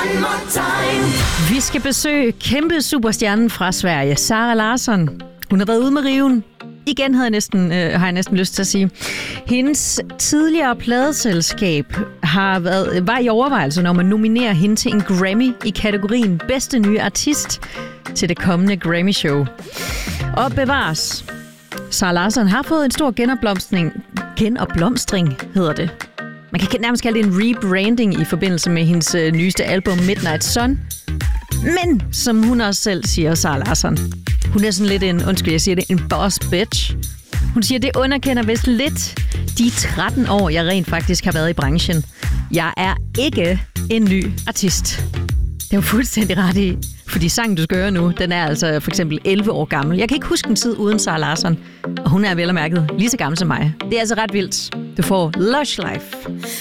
Vi skal besøge kæmpe superstjernen fra Sverige, Zara Larsson. Hun har været ude med riven. Igen har jeg næsten lyst til at sige. Hendes tidligere pladeselskab var i overvejelse om at nominere hende til en Grammy i kategorien bedste nye artist til det kommende Grammy-show. Og bevares. Zara Larsson har fået en stor genopblomstring hedder det. Man kan nærmest kalde det en rebranding i forbindelse med hendes nyeste album Midnight Sun. Men, som hun også selv siger, Zara Larsson, hun er sådan lidt en boss bitch. Hun siger, det underkender vist lidt de 13 år, jeg rent faktisk har været i branchen. Jeg er ikke en ny artist. Det er jo fuldstændig ret i, fordi sangen, du skal høre nu, den er altså for eksempel 11 år gammel. Jeg kan ikke huske en tid uden Zara Larsson, og hun er vel og mærket lige så gammel som mig. Det er altså ret vildt. Du får Lush Life.